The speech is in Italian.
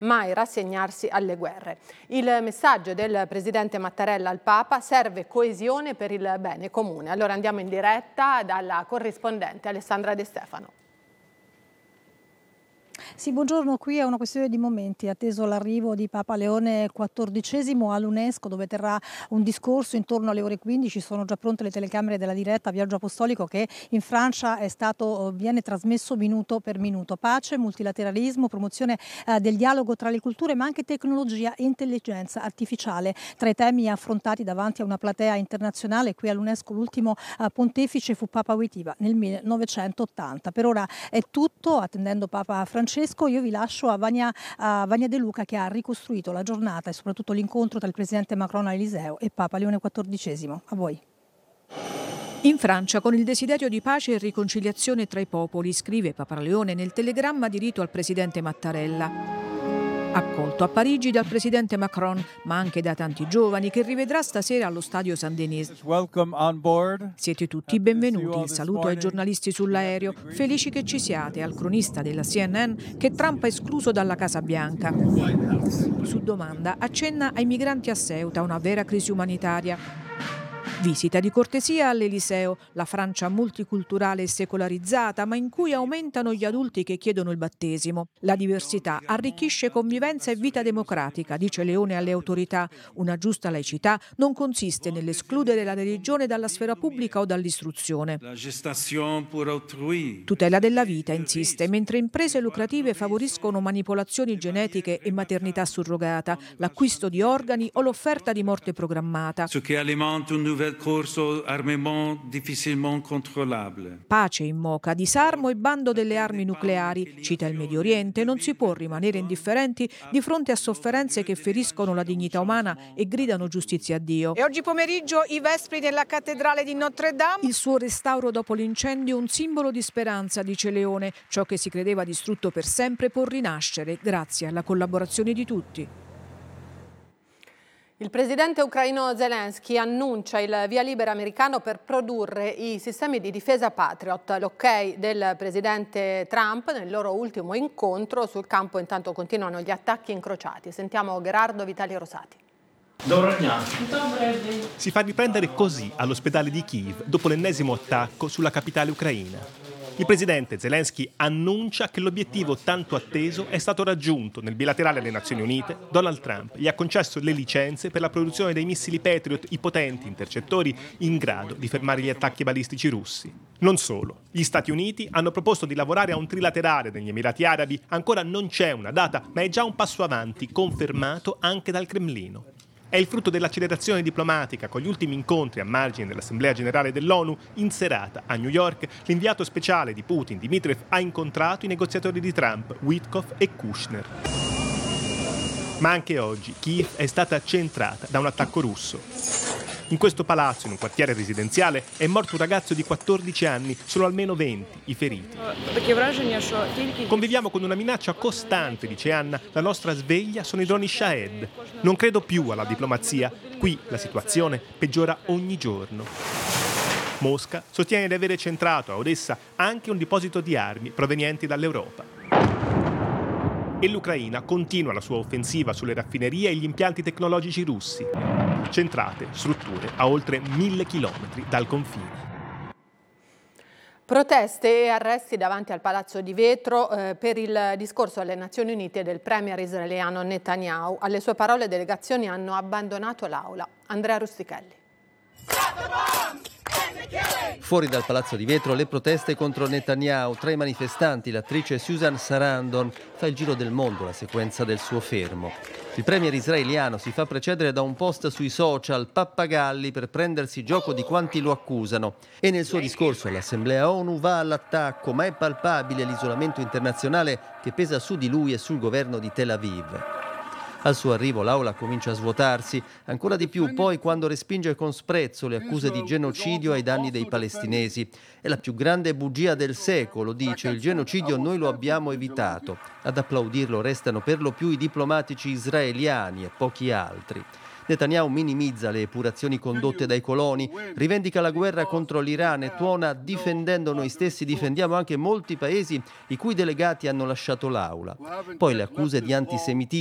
mai rassegnarsi alle guerre. Il messaggio del presidente Mattarella al Papa: serve coesione per il bene comune. Allora andiamo in diretta dalla corrispondente Alessandra De Stefano. Sì, buongiorno. Qui è una questione di momenti, atteso l'arrivo di Papa Leone XIV all'UNESCO, dove terrà un discorso intorno alle ore 15. Sono già pronte le telecamere della diretta Viaggio Apostolico, che in Francia viene trasmesso minuto per minuto. Pace, multilateralismo, promozione del dialogo tra le culture, ma anche tecnologia e intelligenza artificiale, tra i temi affrontati davanti a una platea internazionale. Qui all'UNESCO l'ultimo pontefice fu Papa Wojtyła nel 1980. Per ora è tutto, attendendo Papa Francesco. Io vi lascio a Vania De Luca, che ha ricostruito la giornata e soprattutto l'incontro tra il presidente Macron a Eliseo e Papa Leone XIV. A voi. In Francia, con il desiderio di pace e riconciliazione tra i popoli, scrive Papa Leone nel telegramma di rito al presidente Mattarella. Accolto a Parigi dal presidente Macron, ma anche da tanti giovani, che rivedrà stasera allo stadio Saint-Denis. Siete tutti benvenuti, il saluto ai giornalisti sull'aereo, felici che ci siate, al cronista della CNN che Trump ha escluso dalla Casa Bianca. Su domanda accenna ai migranti a Ceuta, una vera crisi umanitaria. Visita di cortesia all'Eliseo, la Francia multiculturale e secolarizzata, ma in cui aumentano gli adulti che chiedono il battesimo. La diversità arricchisce convivenza e vita democratica, dice Leone alle autorità. Una giusta laicità non consiste nell'escludere la religione dalla sfera pubblica o dall'istruzione. Tutela della vita, insiste, mentre imprese lucrative favoriscono manipolazioni genetiche e maternità surrogata, l'acquisto di organi o l'offerta di morte programmata. Corso armement difficilement controllable. Pace in Moca, disarmo e bando delle armi nucleari. Cita il Medio Oriente: non si può rimanere indifferenti di fronte a sofferenze che feriscono la dignità umana e gridano giustizia a Dio. E oggi pomeriggio i vespri nella cattedrale di Notre Dame. Il suo restauro dopo l'incendio, un simbolo di speranza, dice Leone. Ciò che si credeva distrutto per sempre può rinascere grazie alla collaborazione di tutti. Il presidente ucraino Zelensky annuncia il via libera americano per produrre i sistemi di difesa Patriot. L'ok del presidente Trump nel loro ultimo incontro. Sul campo intanto continuano gli attacchi incrociati. Sentiamo Gerardo Vitali Rosati. Si fa riprendere così all'ospedale di Kiev dopo l'ennesimo attacco sulla capitale ucraina. Il presidente Zelensky annuncia che l'obiettivo tanto atteso è stato raggiunto. Nel bilaterale alle Nazioni Unite, Donald Trump gli ha concesso le licenze per la produzione dei missili Patriot, i potenti intercettori in grado di fermare gli attacchi balistici russi. Non solo, gli Stati Uniti hanno proposto di lavorare a un trilaterale degli Emirati Arabi. Ancora non c'è una data, ma è già un passo avanti, confermato anche dal Cremlino. È il frutto dell'accelerazione diplomatica con gli ultimi incontri a margine dell'Assemblea Generale dell'ONU. In serata a New York, l'inviato speciale di Putin, Dmitriev, ha incontrato i negoziatori di Trump, Witkoff e Kushner. Ma anche oggi Kiev è stata centrata da un attacco russo. In questo palazzo, in un quartiere residenziale, è morto un ragazzo di 14 anni, sono almeno 20 i feriti. Conviviamo con una minaccia costante, dice Anna, la nostra sveglia sono i droni Shahed. Non credo più alla diplomazia, qui la situazione peggiora ogni giorno. Mosca sostiene di avere centrato a Odessa anche un deposito di armi provenienti dall'Europa. E l'Ucraina continua la sua offensiva sulle raffinerie e gli impianti tecnologici russi. Centrate strutture a oltre 1000 chilometri dal confine. Proteste e arresti davanti al Palazzo di Vetro per il discorso alle Nazioni Unite del premier israeliano Netanyahu. Alle sue parole delegazioni hanno abbandonato l'aula. Andrea Rustichelli. Fuori dal Palazzo di Vetro le proteste contro Netanyahu. Tra i manifestanti l'attrice Susan Sarandon. Fa il giro del mondo la sequenza del suo fermo. Il premier israeliano si fa precedere da un post sui social, pappagalli per prendersi gioco di quanti lo accusano. E nel suo discorso all'Assemblea ONU va all'attacco, ma è palpabile l'isolamento internazionale che pesa su di lui e sul governo di Tel Aviv. Al suo arrivo l'aula comincia a svuotarsi, ancora di più poi quando respinge con sprezzo le accuse di genocidio ai danni dei palestinesi. È la più grande bugia del secolo, dice, il genocidio noi lo abbiamo evitato. Ad applaudirlo restano per lo più i diplomatici israeliani e pochi altri. Netanyahu minimizza le epurazioni condotte dai coloni, rivendica la guerra contro l'Iran e tuona: difendendo noi stessi difendiamo anche molti paesi i cui delegati hanno lasciato l'aula. Poi le accuse di antisemitismo